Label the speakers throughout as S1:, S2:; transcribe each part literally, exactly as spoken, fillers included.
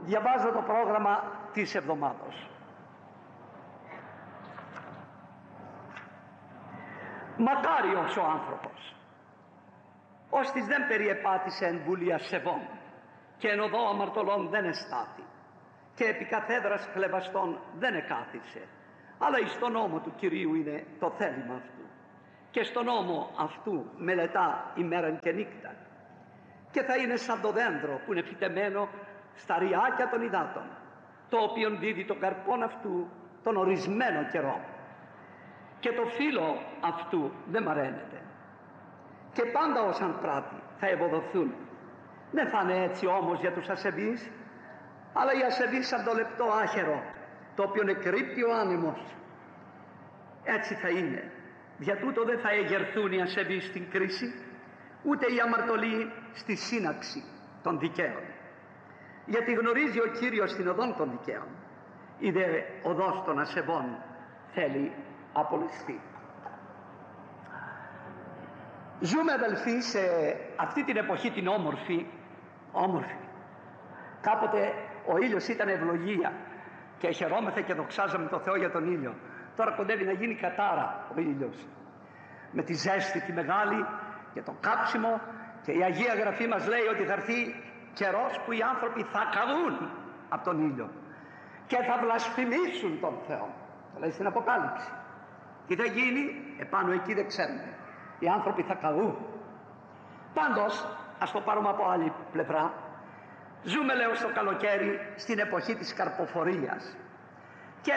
S1: διαβάζω το πρόγραμμα της εβδομάδος. Μακάριος ο άνθρωπος, ώστις δεν περιεπάτησε εν βουλία σεβών και εν οδό αμαρτωλών δεν εστάθη και επί καθέδρας χλεβαστών δεν εκάθισε, αλλά εις τον νόμο του Κυρίου είναι το θέλημα αυτού και στον νόμο αυτού μελετά ημέραν και νύκτα, και θα είναι σαν το δέντρο που είναι φυτεμένο στα ριάκια των υδάτων, το οποίον δίδει τον καρπόν αυτού τον ορισμένο καιρό, και το φύλλο αυτού δεν μαραίνεται, και πάντα όσαν πράττει θα ευωδοθούν. Δεν θα είναι έτσι όμως για τους ασεβείς, αλλά οι ασεβείς σαν το λεπτό άχερο, το οποίο εκρύπτει ο άνεμος. Έτσι θα είναι. Για τούτο δεν θα εγερθούν οι ασεβείς στην κρίση, ούτε οι αμαρτωλοί στη σύναξη των δικαίων. Γιατί γνωρίζει ο Κύριος την οδόν των δικαίων, η δε οδός των ασεβών θέλει απολυστεί. Ζούμε, αδελφοί, σε αυτή την εποχή την όμορφη, όμορφη. Κάποτε ο ήλιος ήταν ευλογία και χαιρόμεθα και δοξάζαμε το Θεό για τον ήλιο. Τώρα κοντεύει να γίνει κατάρα ο ήλιος, με τη ζέστη τη μεγάλη και το κάψιμο, και η Αγία Γραφή μας λέει ότι θα έρθει καιρός που οι άνθρωποι θα καούν από τον ήλιο και θα βλασφημίσουν τον Θεό. Το λέει στην Αποκάλυψη. Τι θα γίνει επάνω εκεί δεν ξέρουμε. Οι άνθρωποι θα καούν. Πάντως, ας το πάρουμε από άλλη πλευρά, ζούμε, λέω, στο καλοκαίρι, στην εποχή της καρποφορίας, και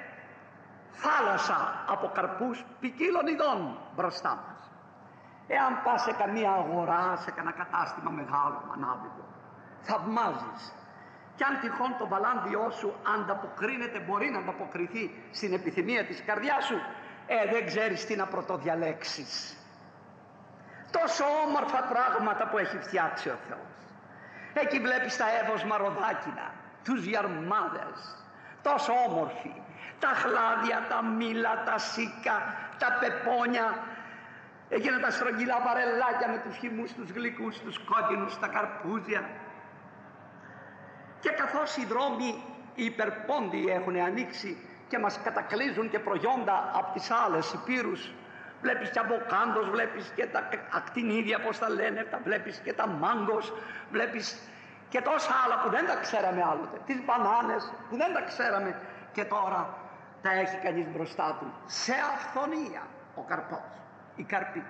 S1: θάλασσα από καρπούς ποικίλων ειδών μπροστά μας. Εάν πας σε καμία αγορά, σε κανένα κατάστημα μεγάλο, μανάβικο, θαυμάζεις. Κι αν τυχόν το βαλάντιό σου ανταποκρίνεται, μπορεί να ανταποκριθεί στην επιθυμία της καρδιάς σου, ε, δεν ξέρεις τι να πρωτοδιαλέξεις. Τόσο όμορφα πράγματα που έχει φτιάξει ο Θεός. Εκεί βλέπεις τα εύωσμα ροδάκινα, τους γιαρμάδες, τόσο όμορφοι, τα χλάδια, τα μήλα, τα σίκα, τα πεπόνια, εκείνα τα στρογγυλά βαρελάκια με τους χυμούς, τους γλυκούς, τους κόκκινους, τα καρπούζια. Και καθώς οι δρόμοι οι υπερπόντιοι έχουν ανοίξει και μας κατακλείζουν και προϊόντα από τις άλλες υπήρους, βλέπεις και αβοκάντος, βλέπεις και τα ακτινίδια, πώς τα λένε, τα βλέπεις και τα μάγκος, βλέπεις και τόσα άλλα που δεν τα ξέραμε άλλοτε, τις μπανάνες που δεν τα ξέραμε και τώρα τα έχει κανείς μπροστά του σε αυθονία, ο καρπός, η καρπή.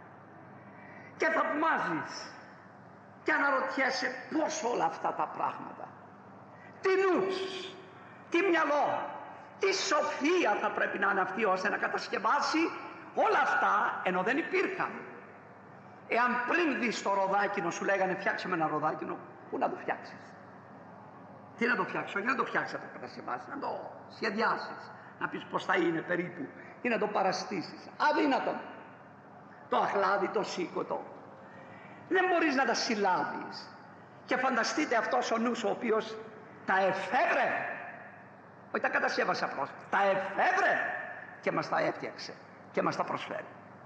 S1: Και θαυμάζεις και αναρωτιέσαι πώς όλα αυτά τα πράγματα, τι νους, τι μυαλό, τι σοφία θα πρέπει να είναι αυτή ώστε να κατασκευάσει όλα αυτά, ενώ δεν υπήρχαν. Εάν πριν δεις το ροδάκινο σου λέγανε φτιάξε με ένα ροδάκινο, πού να το φτιάξεις? Τι να το φτιάξεις? Όχι να το φτιάξεις, να το κατασκευάσεις, να το σχεδιάσεις, να πεις πως θα είναι περίπου ή να το παραστήσεις. Αδύνατον. Το αχλάδι, το σίκωτο, δεν μπορείς να τα συλλάβεις. Και φανταστείτε αυτός ο νους ο οποίος τα εφεύρε, όχι τα κατασκεύασε απλώς, τα εφεύρε και μας τα έφτιαξε και μας τα προσφέρει.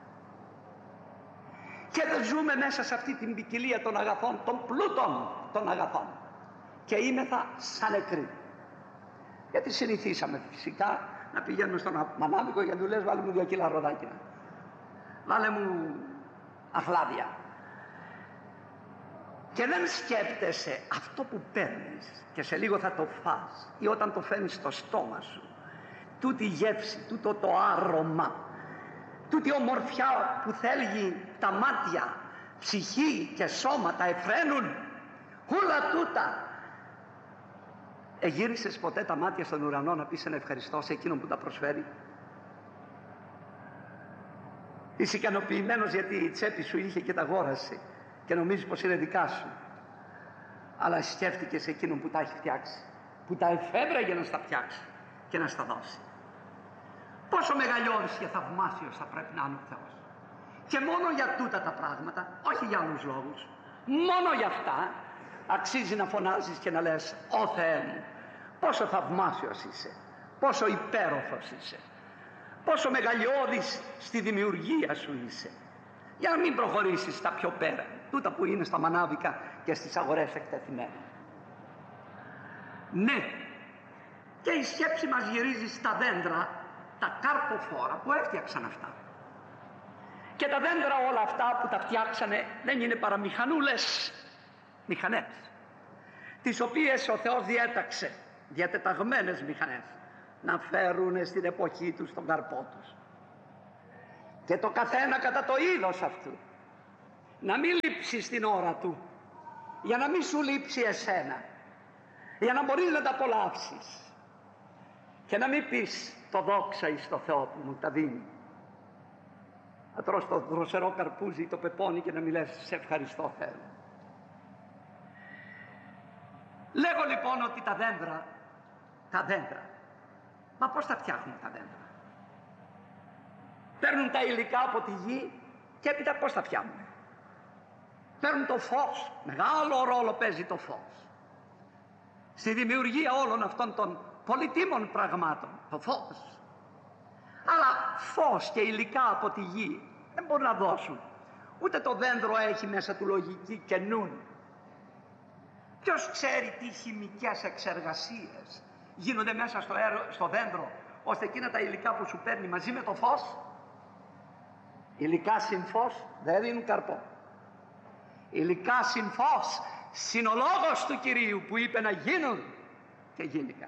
S1: Και δεν ζούμε μέσα σε αυτή την ποικιλία των αγαθών, των πλούτων των αγαθών, και είμεθα σαν νεκροί. Γιατί συνηθίσαμε φυσικά να πηγαίνουμε στον μανάβικο για να του λες βάλε μου δύο κιλά ροδάκινα, βάλε μου αχλάδια, και δεν σκέπτεσαι αυτό που παίρνεις και σε λίγο θα το φας, ή όταν το φέρνεις στο στόμα σου, τούτη γεύση, τούτο το άρωμα, τούτη ομορφιά που θέλει τα μάτια, ψυχή και σώμα τα εφραίνουν, όλα τούτα. Εγύρισες ποτέ τα μάτια στον ουρανό να πεις ένα ευχαριστώ σε εκείνον που τα προσφέρει? Είσαι ικανοποιημένος γιατί η τσέπη σου είχε και τα αγόρασε και νομίζεις πως είναι δικά σου, αλλά σκέφτηκες εκείνον που τα έχει φτιάξει, που τα εφεύρε για να στα φτιάξει και να στα δώσει. Πόσο μεγαλειώδης και θαυμάσιος θα πρέπει να είναι ο Θεός. Και μόνο για τούτα τα πράγματα, όχι για άλλους λόγους, μόνο για αυτά αξίζει να φωνάζεις και να λες «Ω Θεέ μου, πόσο θαυμάσιος είσαι, πόσο υπέροχος είσαι, πόσο μεγαλειώδης στη δημιουργία σου είσαι», για να μην προχωρήσεις στα πιο πέρα, τούτα που είναι στα μανάβικα και στις αγορές εκτεθειμένα. Ναι, και η σκέψη μας γυρίζει στα δέντρα, τα καρποφόρα που έφτιαξαν αυτά. Και τα δέντρα όλα αυτά που τα φτιάξανε δεν είναι παρά μηχανούλες, μηχανές, τις οποίες ο Θεός διέταξε, διατεταγμένες μηχανές, να φέρουν στην εποχή τους τον καρπό τους. Και το καθένα κατά το είδος αυτού, να μην λείψει στην ώρα του, για να μην σου λείψει εσένα, για να μπορείς να τα απολαύσεις και να μην πεις το δόξα εις το Θεό που μου τα δίνει. Να τρως το δροσερό καρπούζι ή το πεπόνι και να μην λες σε ευχαριστώ Θεέ. Λέγω λοιπόν ότι τα δέντρα, τα δέντρα, μα πώς τα φτιάχνουν τα δέντρα? Παίρνουν τα υλικά από τη γη και έπειτα πώς τα φτιάχνουν? Παίρνουν το φως, μεγάλο ρόλο παίζει το φως στη δημιουργία όλων αυτών των πολυτίμων πραγμάτων, το φως. Αλλά φως και υλικά από τη γη δεν μπορούν να δώσουν. Ούτε το δέντρο έχει μέσα του λογική και νουν. Ποιος ξέρει τι χημικές εξεργασίες γίνονται μέσα στο, έρο, στο δέντρο, ώστε εκείνα τα υλικά που σου παίρνει μαζί με το φως, υλικά συν φως δεν δίνουν καρπό. Υλικά συν φως, συν ο λόγος του Κυρίου που είπε να γίνουν και γίνηκαν.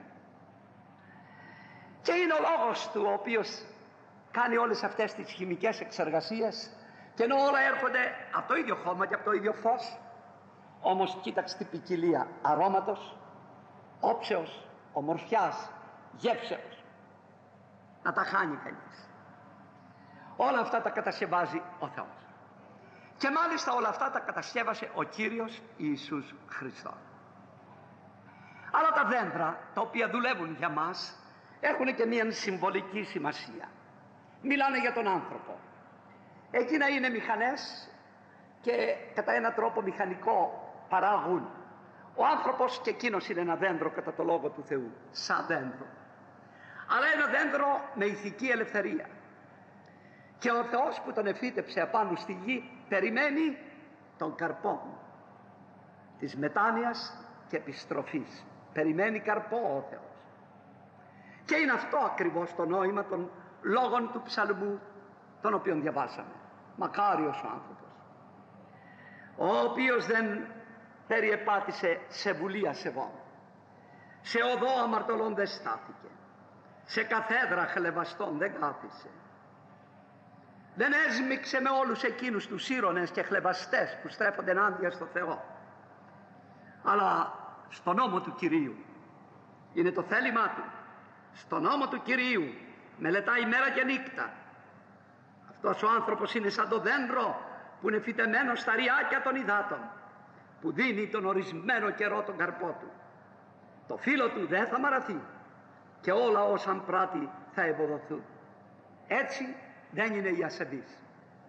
S1: Και είναι ο λόγος του ο οποίος κάνει όλες αυτές τις χημικές εξεργασίες, και ενώ όλα έρχονται από το ίδιο χώμα και από το ίδιο φως, όμως κοίταξε την ποικιλία αρώματος, όψεως, ομορφιάς, γεύσεως, να τα χάνει κανείς. Όλα αυτά τα κατασκευάζει ο Θεός. Και μάλιστα όλα αυτά τα κατασκεύασε ο Κύριος Ιησούς Χριστός. Αλλά τα δέντρα, τα οποία δουλεύουν για μας, έχουν και μια συμβολική σημασία. Μιλάνε για τον άνθρωπο. Εκείνα είναι μηχανές και κατά έναν τρόπο μηχανικό παράγουν. Ο άνθρωπος και εκείνος είναι ένα δέντρο κατά το λόγο του Θεού, σαν δέντρο. Αλλά ένα δέντρο με ηθική ελευθερία. Και ο Θεός που τον εφύτεψε απάνω στη γη περιμένει τον καρπό της μετάνοιας και επιστροφής. Περιμένει καρπό ο Θεός. Και είναι αυτό ακριβώς το νόημα των λόγων του ψαλμού, τον οποίον διαβάσαμε. Μακάριος ο άνθρωπος, ο οποίος δεν περιεπάτησε σε βουλή ασεβών, σε οδό αμαρτωλών δεν στάθηκε, σε καθέδρα χλεβαστών δεν κάθισε, δεν έσμιξε με όλους εκείνους τους ήρωνες και χλεβαστές που στρέφονται ενάντια στο Θεό, αλλά στο νόμο του Κυρίου είναι το θέλημά του. Στο νόμο του Κυρίου μελετάει μέρα και νύχτα. Αυτός ο άνθρωπος είναι σαν το δέντρο που είναι φυτεμένο στα ριάκια των υδάτων, που δίνει τον ορισμένο καιρό τον καρπό του. Το φύλλο του δεν θα μαραθεί και όλα όσα πράττει θα ευωδοθούν. Έτσι δεν είναι οι ασεβείς.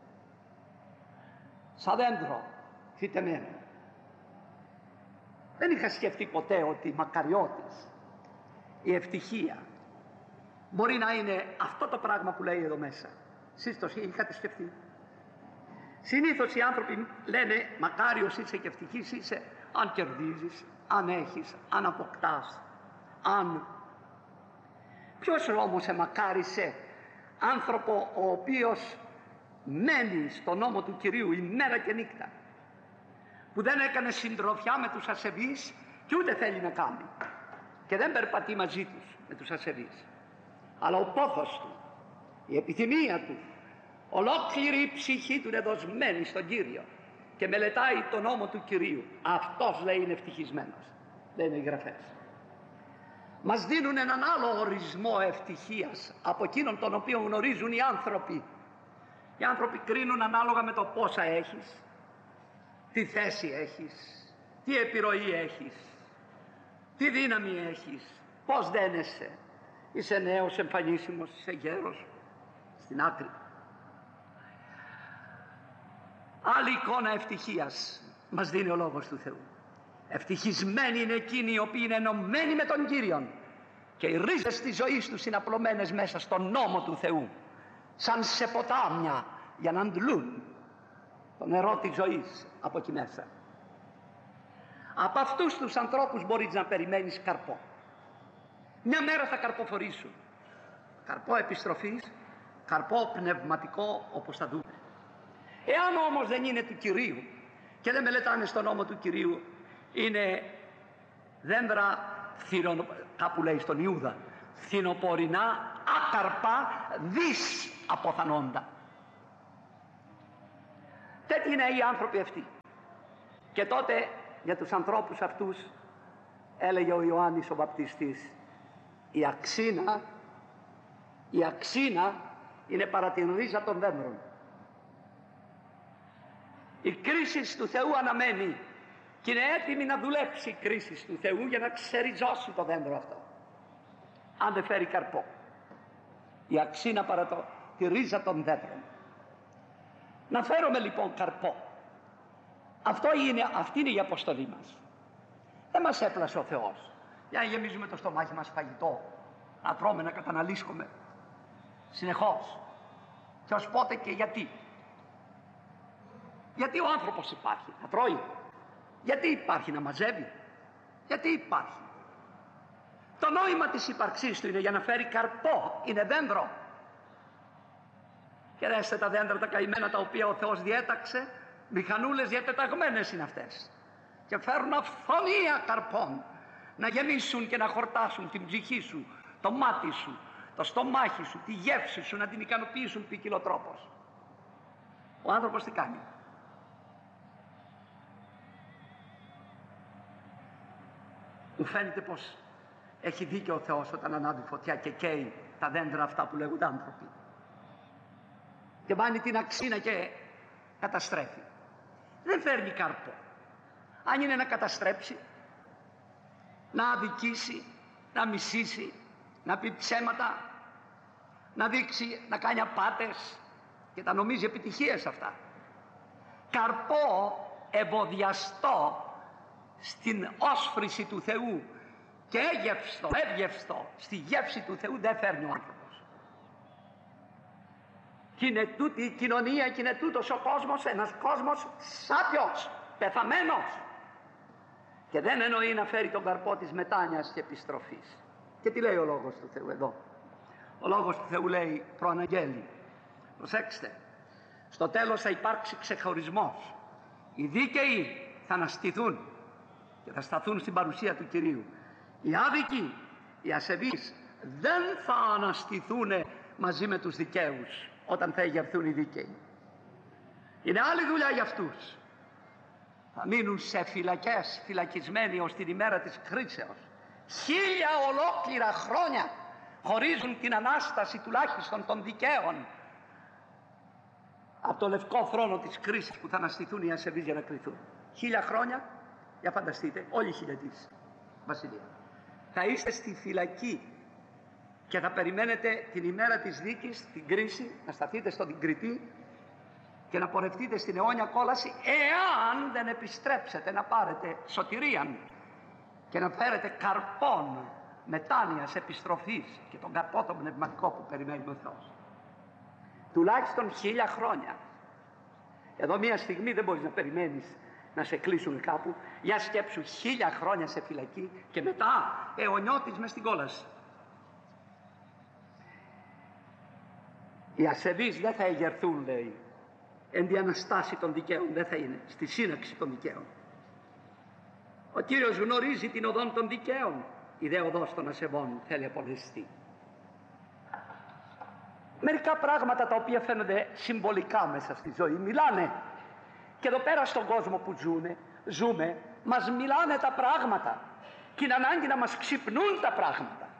S1: Σαν δέντρο φυτεμένο. Δεν είχα σκεφτεί ποτέ ότι η μακαριότης, η ευτυχία, μπορεί να είναι αυτό το πράγμα που λέει εδώ μέσα. Εσείς το είχατε σκεφτεί? Συνήθως οι άνθρωποι λένε μακάριος είσαι και ευτυχής είσαι αν κερδίζεις, αν έχεις, αν αποκτάς, αν. Ποιος όμως εμακάρισε άνθρωπο ο οποίος μένει στον νόμο του Κυρίου ημέρα και νύχτα, που δεν έκανε συντροφιά με τους ασεβείς και ούτε θέλει να κάνει και δεν περπατεί μαζί τους με τους ασεβείς, αλλά ο πόθος του, η επιθυμία του, ολόκληρη η ψυχή του είναι δοσμένη στον Κύριο και μελετάει τον νόμο του Κυρίου, αυτός λέει είναι ευτυχισμένος, λένε οι γραφές. Μας δίνουν έναν άλλο ορισμό ευτυχίας από εκείνον τον οποίο γνωρίζουν οι άνθρωποι. Οι άνθρωποι κρίνουν ανάλογα με το πόσα έχεις, τι θέση έχεις, τι επιρροή έχεις, τι δύναμη έχεις, πώς δένεσαι, είσαι νέος, εμφανίσιμος, είσαι γέρος, στην άκρη. Άλλη εικόνα ευτυχίας μας δίνει ο Λόγος του Θεού. Ευτυχισμένοι είναι εκείνοι οι οποίοι είναι ενωμένοι με τον Κύριον και οι ρίζες της ζωής τους είναι απλωμένες μέσα στον νόμο του Θεού, σαν σε ποτάμια για να αντλούν το νερό της ζωής από εκεί μέσα. Από αυτούς τους ανθρώπους μπορείς να περιμένεις καρπό. Μια μέρα θα καρποφορήσουν. Καρπό επιστροφής, καρπό πνευματικό, όπως θα δούμε. Εάν όμως δεν είναι του Κυρίου και δεν μελετάνε στον νόμο του Κυρίου, είναι δέντρα θυρονο... κάπου λέει στον Ιούδα, φθινοπορεινά, άκαρπα, δις αποθανόντα. Τέτοιοι είναι οι άνθρωποι αυτοί. Και τότε για τους ανθρώπους αυτούς έλεγε ο Ιωάννης ο Βαπτιστής, η αξίνα, η αξίνα είναι παρά την ρίζα των δέντρων. Η κρίση του Θεού αναμένει και είναι έτοιμη να δουλέψει η κρίση του Θεού για να ξεριζώσει το δέντρο αυτό, αν δεν φέρει καρπό. Η αξίνα παρά το, τη ρίζα των δέντρων. Να φέρουμε λοιπόν καρπό. Αυτό είναι, αυτή είναι η αποστολή μας. Δεν μας έπλασε ο Θεός για να γεμίζουμε το στομάχι μας φαγητό, να τρώμε, να καταναλύσκουμε συνεχώς. Και ως πότε και γιατί. Γιατί ο άνθρωπος υπάρχει, να τρώει. Γιατί υπάρχει να μαζεύει. Γιατί υπάρχει. Το νόημα της ύπαρξής του είναι για να φέρει καρπό. Είναι δέντρο. Και δέστε τα δέντρα τα καημένα τα οποία ο Θεός διέταξε, μηχανούλες διατεταγμένες είναι αυτές. Και φέρουν αυθονία καρπών. Να γεμίσουν και να χορτάσουν την ψυχή σου, το μάτι σου, το στομάχι σου, τη γεύση σου, να την ικανοποιήσουν ποικιλοτρόπως. Ο άνθρωπος τι κάνει. Μου φαίνεται πως έχει δίκιο ο Θεός όταν ανάβει φωτιά και καίει τα δέντρα αυτά που λέγονται άνθρωποι. Και βάνει την αξίνα και καταστρέφει. Δεν φέρνει καρπό. Αν είναι να καταστρέψει, να αδικήσει, να μισήσει, να πει ψέματα, να δείξει, να κάνει απάτες και τα νομίζει επιτυχίες αυτά. Καρπό ευωδιαστό στην όσφρηση του Θεού και έγευστο, εύγευστο στη γεύση του Θεού δεν φέρνει ο άνθρωπος. Και είναι τούτη η κοινωνία και είναι τούτος ο κόσμος, ένας κόσμος σάπιος, πεθαμένος. Και δεν εννοεί να φέρει τον καρπό της μετάνοιας και επιστροφής. Και τι λέει ο Λόγος του Θεού εδώ. Ο Λόγος του Θεού λέει προαναγγέλει. Προσέξτε. Στο τέλος θα υπάρξει ξεχωρισμός. Οι δίκαιοι θα αναστηθούν και θα σταθούν στην παρουσία του Κυρίου. Οι άδικοι, οι ασεβείς δεν θα αναστηθούν μαζί με τους δικαίους όταν θα εγερθούν οι δίκαιοι. Είναι άλλη δουλειά για αυτούς. Θα μείνουν σε φυλακές, φυλακισμένοι ως την ημέρα της κρίσεως. Χίλια ολόκληρα χρόνια χωρίζουν την Ανάσταση τουλάχιστον των δικαίων από το λευκό θρόνο της κρίσης που θα αναστηθούν οι ασεβείς για να κριθούν. Χίλια χρόνια, για φανταστείτε, όλη η χιλιετής βασιλεία. Θα είστε στη φυλακή και θα περιμένετε την ημέρα της δίκης, την κρίση, να σταθείτε στον κριτή και να πορευτείτε στην αιώνια κόλαση, εάν δεν επιστρέψετε να πάρετε σωτηρίαν και να φέρετε καρπόν μετάνοιας, επιστροφής και τον καρπό τον πνευματικό που περιμένει ο Θεός. Τουλάχιστον χίλια χρόνια. Εδώ μία στιγμή δεν μπορείς να περιμένεις να σε κλείσουν κάπου. Για σκέψου χίλια χρόνια σε φυλακή και μετά αιωνιώτης μες στην κόλαση. Οι ασεβείς δεν θα εγερθούν, λέει, εν τη αναστάση των δικαίων, δεν θα είναι, στη σύναξη των δικαίων. Ο Κύριος γνωρίζει την οδόν των δικαίων, η δε οδός των ασεβών θέλει απολυστεί. Μερικά πράγματα τα οποία φαίνονται συμβολικά μέσα στη ζωή μιλάνε. Και εδώ πέρα στον κόσμο που ζούμε, ζούμε μας μιλάνε τα πράγματα και είναι ανάγκη να μας ξυπνούν τα πράγματα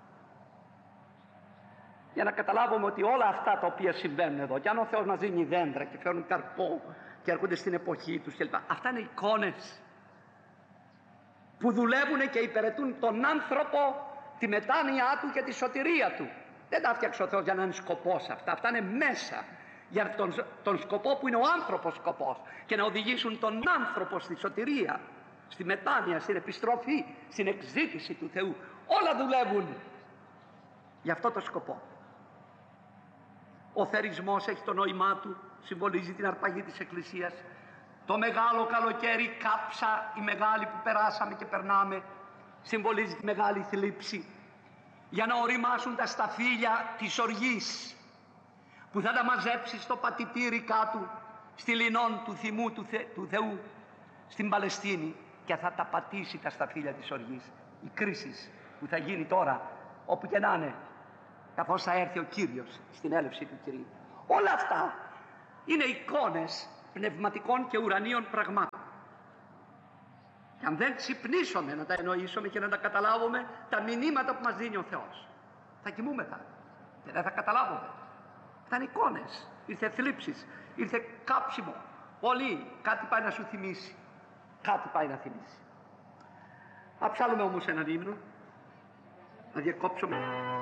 S1: για να καταλάβουμε ότι όλα αυτά τα οποία συμβαίνουν εδώ, και αν ο Θεός μας δίνει δέντρα και φέρνουν καρπό και έρχονται στην εποχή τους κλπ, αυτά είναι εικόνες που δουλεύουν και υπηρετούν τον άνθρωπο, τη μετάνοια του και τη σωτηρία του. Δεν τα φτιάξε ο Θεός για να είναι σκοπός αυτά, αυτά είναι μέσα για τον, τον σκοπό που είναι ο άνθρωπος σκοπός, και να οδηγήσουν τον άνθρωπο στη σωτηρία, στη μετάνοια, στην επιστροφή, στην εκζήτηση του Θεού. Όλα δουλεύουν για αυτό το σκοπό. Ο θερισμός έχει το νόημά του, συμβολίζει την αρπαγή της Εκκλησίας. Το μεγάλο καλοκαίρι κάψα, η μεγάλη που περάσαμε και περνάμε, συμβολίζει τη μεγάλη θλίψη, για να οριμάσουν τα σταφύλια της οργής, που θα τα μαζέψει στο πατητήρι κάτω, στη λινόν του θυμού του, Θε, του Θεού, στην Παλαιστίνη, και θα τα πατήσει τα σταφύλια της οργής. Η κρίση που θα γίνει τώρα, όπου και να είναι, καθώς θα έρθει ο Κύριος στην έλευση του Κυρίου. Όλα αυτά είναι εικόνες πνευματικών και ουρανίων πραγμάτων. Και αν δεν ξυπνήσουμε να τα εννοήσουμε και να τα καταλάβουμε τα μηνύματα που μας δίνει ο Θεός, θα κοιμούμεθα και δεν θα καταλάβουμε. Ήταν εικόνες, ήρθε θλίψεις, ήρθε κάψιμο. Πολύ, κάτι πάει να σου θυμίσει. Κάτι πάει να θυμίσει. Να ψάλουμε όμως έναν ύμνο, να διακόψουμε